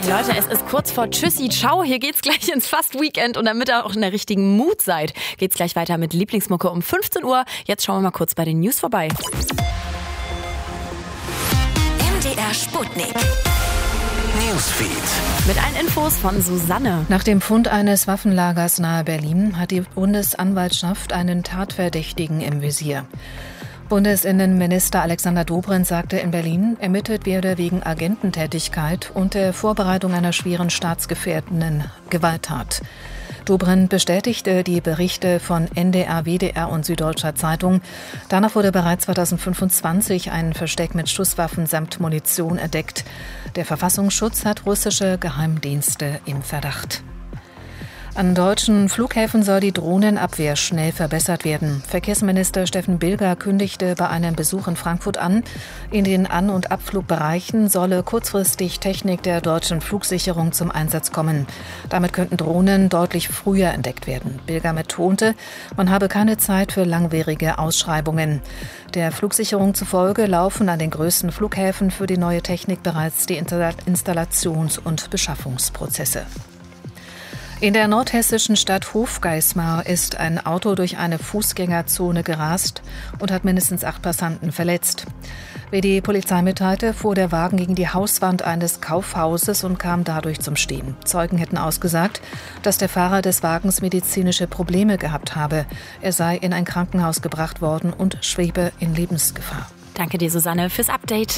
Leute, es ist kurz vor Tschüssi, ciao. Hier geht's gleich ins Fast-Weekend und damit ihr auch in der richtigen Mut seid, geht's gleich weiter mit Lieblingsmucke um 15 Uhr. Jetzt schauen wir mal kurz bei den News vorbei. MDR Sputnik. Newsfeed. Mit allen Infos von Susanne. Nach dem Fund eines Waffenlagers nahe Berlin hat die Bundesanwaltschaft einen Tatverdächtigen im Visier. Bundesinnenminister Alexander Dobrindt sagte in Berlin, ermittelt werde wegen Agententätigkeit und der Vorbereitung einer schweren staatsgefährdenden Gewalttat. Dobrindt bestätigte die Berichte von NDR, WDR und Süddeutscher Zeitung. Danach wurde bereits 2025 ein Versteck mit Schusswaffen samt Munition entdeckt. Der Verfassungsschutz hat russische Geheimdienste im Verdacht. An deutschen Flughäfen soll die Drohnenabwehr schnell verbessert werden. Verkehrsminister Steffen Bilger kündigte bei einem Besuch in Frankfurt an, in den An- und Abflugbereichen solle kurzfristig Technik der deutschen Flugsicherung zum Einsatz kommen. Damit könnten Drohnen deutlich früher entdeckt werden. Bilger betonte, man habe keine Zeit für langwierige Ausschreibungen. Der Flugsicherung zufolge laufen an den größten Flughäfen für die neue Technik bereits die Installations- und Beschaffungsprozesse. In der nordhessischen Stadt Hofgeismar ist ein Auto durch eine Fußgängerzone gerast und hat mindestens 8 Passanten verletzt. Wie die Polizei mitteilte, fuhr der Wagen gegen die Hauswand eines Kaufhauses und kam dadurch zum Stehen. Zeugen hätten ausgesagt, dass der Fahrer des Wagens medizinische Probleme gehabt habe. Er sei in ein Krankenhaus gebracht worden und schwebe in Lebensgefahr. Danke dir, Susanne, fürs Update.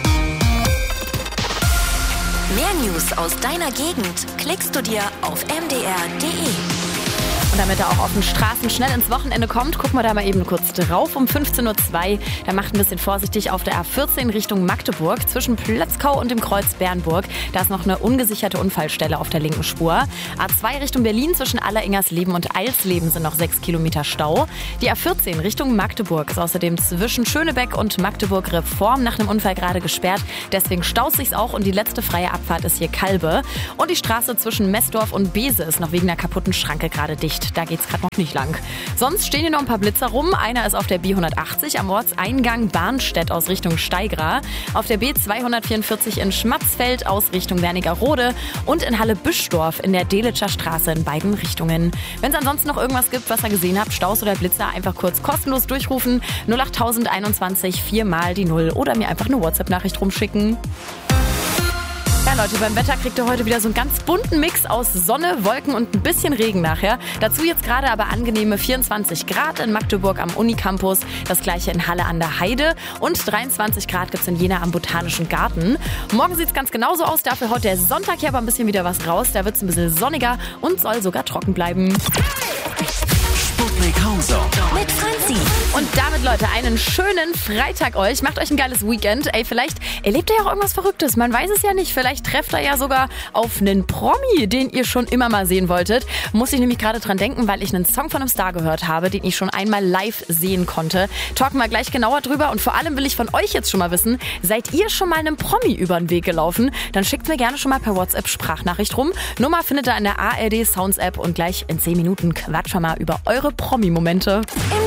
Mehr News aus deiner Gegend klickst du dir auf mdr.de. Und damit er auch auf den Straßen schnell ins Wochenende kommt, gucken wir da mal eben kurz drauf um 15.02 Uhr. Da macht ein bisschen vorsichtig auf der A14 Richtung Magdeburg zwischen Plötzkau und dem Kreuz Bernburg. Da ist noch eine ungesicherte Unfallstelle auf der linken Spur. A2 Richtung Berlin zwischen Alleringersleben und Eilsleben sind noch 6 Kilometer Stau. Die A14 Richtung Magdeburg ist außerdem zwischen Schönebeck und Magdeburg Reform nach einem Unfall gerade gesperrt. Deswegen staut sich's auch und die letzte freie Abfahrt ist hier Kalbe. Und die Straße zwischen Messdorf und Bese ist noch wegen einer kaputten Schranke gerade dicht. Da geht's gerade noch nicht lang. Sonst stehen hier noch ein paar Blitzer rum. Einer ist auf der B180 am Ortseingang Barnstedt aus Richtung Steigra, auf der B244 in Schmatzfeld aus Richtung Wernigerode und in Halle-Büschdorf in der Delitscher Straße in beiden Richtungen. Wenn es ansonsten noch irgendwas gibt, was ihr gesehen habt, Staus oder Blitzer, einfach kurz kostenlos durchrufen. 08021 4 mal die 0 oder mir einfach eine WhatsApp-Nachricht rumschicken. Ja, Leute, beim Wetter kriegt ihr heute wieder so einen ganz bunten Mix aus Sonne, Wolken und ein bisschen Regen nachher. Dazu jetzt gerade aber angenehme 24 Grad in Magdeburg am Unicampus, das gleiche in Halle an der Heide und 23 Grad gibt's in Jena am Botanischen Garten. Morgen sieht's ganz genauso aus, dafür haut der Sonntag hier aber ein bisschen wieder was raus. Da wird's ein bisschen sonniger und soll sogar trocken bleiben. Sputnik Countdown mit Franzi. Und damit, Leute, einen schönen Freitag euch. Macht euch ein geiles Weekend. Ey, vielleicht erlebt ihr ja auch irgendwas Verrücktes. Man weiß es ja nicht. Vielleicht trefft ihr ja sogar auf einen Promi, den ihr schon immer mal sehen wolltet. Muss ich nämlich gerade dran denken, weil ich einen Song von einem Star gehört habe, den ich schon einmal live sehen konnte. Talken wir gleich genauer drüber. Und vor allem will ich von euch jetzt schon mal wissen, seid ihr schon mal einem Promi über den Weg gelaufen? Dann schickt mir gerne schon mal per WhatsApp Sprachnachricht rum. Nummer findet ihr in der ARD Sounds App und gleich in 10 Minuten quatschen wir mal über eure Promi-Momente.